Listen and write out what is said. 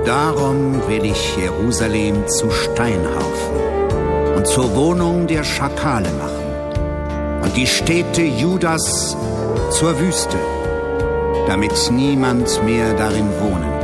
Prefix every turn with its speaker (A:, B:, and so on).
A: Darum will ich Jerusalem zu Steinhaufen und zur Wohnung der Schakale machen und die Städte Judas zur Wüste, damit niemand mehr darin wohnen